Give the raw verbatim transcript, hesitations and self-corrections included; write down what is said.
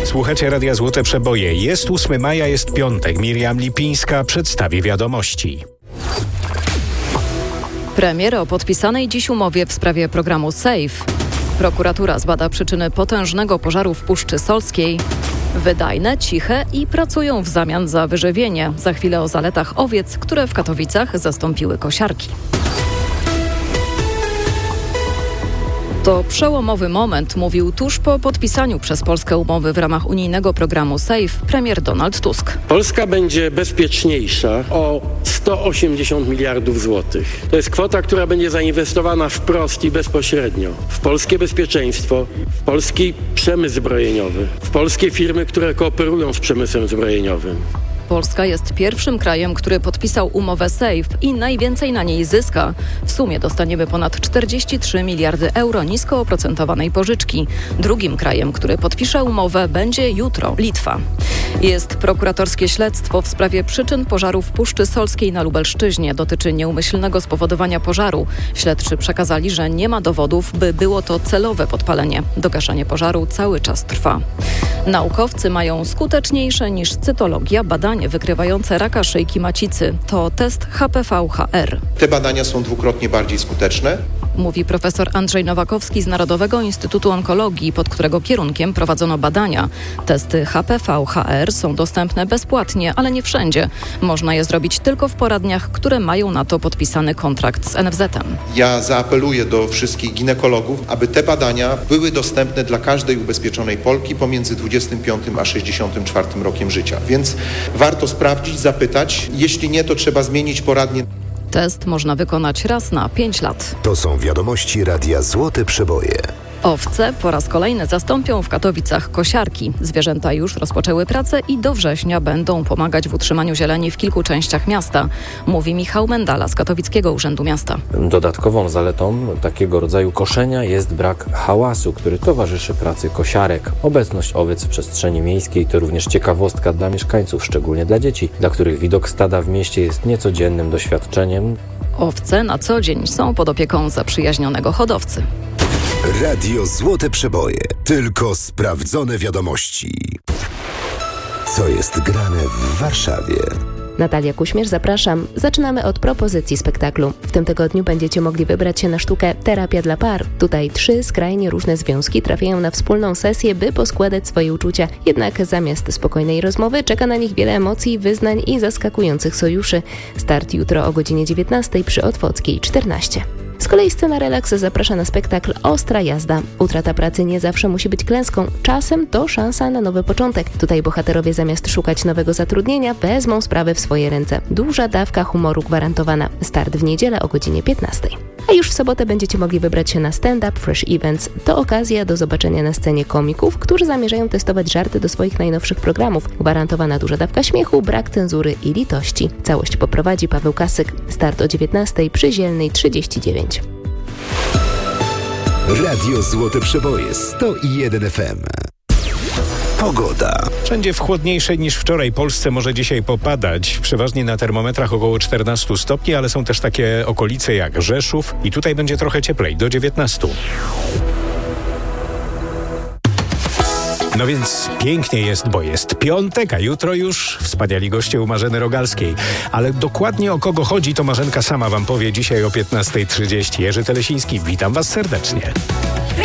Słuchacie Radia Złote Przeboje. Jest ósmego maja, jest piątek. Miriam Lipińska przedstawi wiadomości. Premier o podpisanej dziś umowie w sprawie programu SAFE. Prokuratura zbada przyczyny potężnego pożaru w Puszczy Solskiej. Wydajne, ciche i pracują w zamian za wyżywienie. Za chwilę o zaletach owiec, które w Katowicach zastąpiły kosiarki. To przełomowy moment, mówił tuż po podpisaniu przez Polskę umowy w ramach unijnego programu SAFE premier Donald Tusk. Polska będzie bezpieczniejsza o sto osiemdziesiąt miliardów złotych. To jest kwota, która będzie zainwestowana wprost i bezpośrednio w polskie bezpieczeństwo, w polski przemysł zbrojeniowy, w polskie firmy, które kooperują z przemysłem zbrojeniowym. Polska jest pierwszym krajem, który podpisał umowę SAFE i najwięcej na niej zyska. W sumie dostaniemy ponad czterdzieści trzy miliardy euro nisko oprocentowanej pożyczki. Drugim krajem, który podpisze umowę, będzie jutro Litwa. Jest prokuratorskie śledztwo w sprawie przyczyn pożaru w Puszczy Solskiej na Lubelszczyźnie. Dotyczy nieumyślnego spowodowania pożaru. Śledczy przekazali, że nie ma dowodów, by było to celowe podpalenie. Dogaszanie pożaru cały czas trwa. Naukowcy mają skuteczniejsze niż cytologia badania wykrywające raka szyjki macicy. To test H P V H R. Te badania są dwukrotnie bardziej skuteczne. Mówi profesor Andrzej Nowakowski z Narodowego Instytutu Onkologii, pod którego kierunkiem prowadzono badania. Testy H P V H R są dostępne bezpłatnie, ale nie wszędzie. Można je zrobić tylko w poradniach, które mają na to podpisany kontrakt z N F Z-em. Ja zaapeluję do wszystkich ginekologów, aby te badania były dostępne dla każdej ubezpieczonej Polki pomiędzy dwudziestym piątym a sześćdziesiątym czwartym rokiem życia. Więc warto sprawdzić, zapytać. Jeśli nie, to trzeba zmienić poradnię. Test można wykonać raz na pięć lat. To są wiadomości Radia Złote Przeboje. Owce po raz kolejny zastąpią w Katowicach kosiarki. Zwierzęta już rozpoczęły pracę i do września będą pomagać w utrzymaniu zieleni w kilku częściach miasta, mówi Michał Mendala z Katowickiego Urzędu Miasta. Dodatkową zaletą takiego rodzaju koszenia jest brak hałasu, który towarzyszy pracy kosiarek. Obecność owiec w przestrzeni miejskiej to również ciekawostka dla mieszkańców, szczególnie dla dzieci, dla których widok stada w mieście jest niecodziennym doświadczeniem. Owce na co dzień są pod opieką zaprzyjaźnionego hodowcy. Radio Złote Przeboje. Tylko sprawdzone wiadomości. Co jest grane w Warszawie? Natalia Kuśmierz, zapraszam. Zaczynamy od propozycji spektaklu. W tym tygodniu będziecie mogli wybrać się na sztukę Terapia dla par. Tutaj trzy skrajnie różne związki trafiają na wspólną sesję, by poskładać swoje uczucia. Jednak zamiast spokojnej rozmowy czeka na nich wiele emocji, wyznań i zaskakujących sojuszy. Start jutro o godzinie dziewiętnastej przy Otwockiej czternaście. Z kolei Scena Relaks zaprasza na spektakl Ostra jazda. Utrata pracy nie zawsze musi być klęską. Czasem to szansa na nowy początek. Tutaj bohaterowie zamiast szukać nowego zatrudnienia wezmą sprawę w swoje ręce. Duża dawka humoru gwarantowana. Start w niedzielę o godzinie piętnastej. A już w sobotę będziecie mogli wybrać się na Stand Up Fresh Events. To okazja do zobaczenia na scenie komików, którzy zamierzają testować żarty do swoich najnowszych programów. Gwarantowana duża dawka śmiechu, brak cenzury i litości. Całość poprowadzi Paweł Kasyk. Start o dziewiętnastej przy Zielnej trzydzieści dziewięć. Radio Złote Przeboje sto jeden F M. Pogoda. Wszędzie w chłodniejszej niż wczoraj Polsce może dzisiaj popadać. Przeważnie na termometrach około czternaście stopni, ale są też takie okolice jak Rzeszów i tutaj będzie trochę cieplej, do dziewiętnastu. No więc pięknie jest, bo jest piątek, a jutro już wspaniali goście u Marzeny Rogalskiej. Ale dokładnie o kogo chodzi, to Marzenka sama wam powie dzisiaj o piętnasta trzydzieści. Jerzy Telesiński, witam was serdecznie.